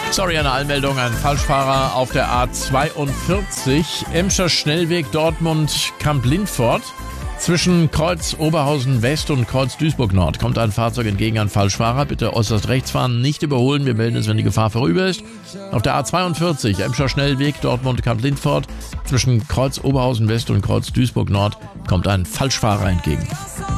Sorry, eine Anmeldung, ein Falschfahrer auf der A42, Emscher Schnellweg Dortmund Kamp-Lindfort. Zwischen Kreuz Oberhausen West und Kreuz Duisburg Nord kommt ein Fahrzeug entgegen, ein Falschfahrer. Bitte äußerst rechts fahren, nicht überholen. Wir melden es, wenn die Gefahr vorüber ist. Auf der A42, Emscher Schnellweg Dortmund Kamp-Lindfort. Zwischen Kreuz Oberhausen West und Kreuz Duisburg Nord kommt ein Falschfahrer entgegen.